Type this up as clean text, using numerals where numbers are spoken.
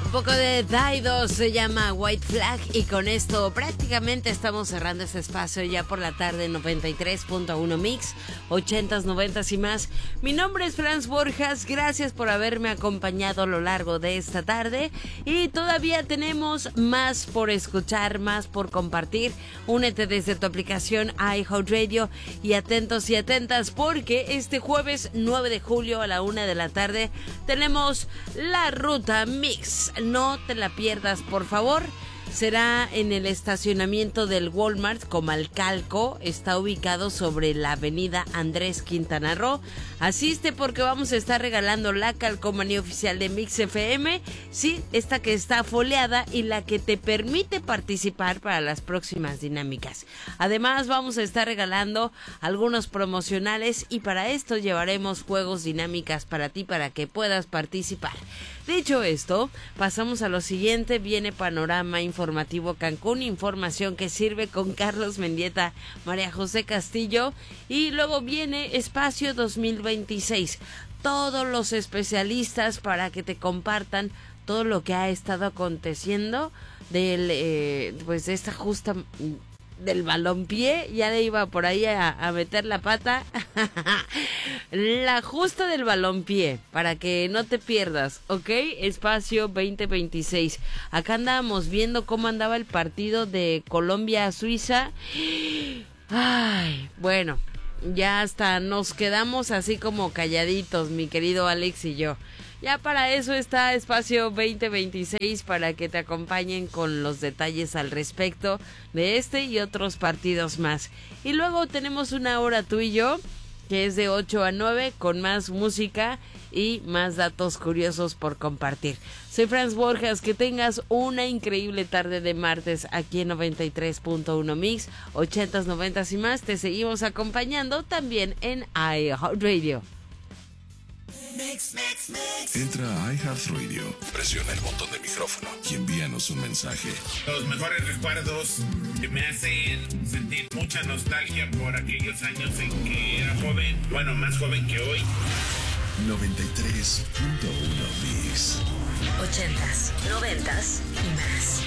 Un poco de Dido, se llama White Flag, y con esto prácticamente estamos cerrando este espacio ya por la tarde. 93.1 Mix, 80s, 90s y más. Mi nombre es Franz Borjas, gracias por haberme acompañado a lo largo de esta tarde, y todavía tenemos más por escuchar, más por compartir. Únete desde tu aplicación iHeartRadio y atentos y atentas, porque este jueves 9 de julio a la 1 de la tarde tenemos la Ruta Mix. No te la pierdas, por favor. Será en el estacionamiento del Walmart Comalcalco. Está ubicado sobre la avenida Andrés Quintana Roo. Asiste, porque vamos a estar regalando la calcomanía oficial de Mix FM. Sí, esta que está foliada y la que te permite participar para las próximas dinámicas. Además, vamos a estar regalando algunos promocionales, y para esto llevaremos juegos, dinámicas para ti, para que puedas participar. Dicho esto, pasamos a lo siguiente. Viene Panorama Informativo Cancún, información que sirve con Carlos Mendieta, María José Castillo, y luego viene Espacio 2026. Todos los especialistas para que te compartan todo lo que ha estado aconteciendo de esta justa del balompié. Ya le iba por ahí a meter la pata. La justa del balompié, para que no te pierdas, ¿ok? Espacio 2026. Acá andábamos viendo cómo andaba el partido de Colombia-Suiza. Ay, bueno, ya hasta nos quedamos así como calladitos, mi querido Alex y yo. Ya para eso está Espacio 2026, para que te acompañen con los detalles al respecto de este y otros partidos más. Y luego tenemos una hora tú y yo, que es de 8 a 9, con más música y más datos curiosos por compartir. Soy Franz Borjas, que tengas una increíble tarde de martes aquí en 93.1 Mix, 80s, 90s y más. Te seguimos acompañando también en iHeartRadio. Entra a iHeartRadio, presiona el botón de micrófono y envíanos un mensaje. Los mejores recuerdos que me hacen sentir mucha nostalgia por aquellos años en que era joven, bueno, más joven que hoy. 93.1 Mix. 80s, 90s y más.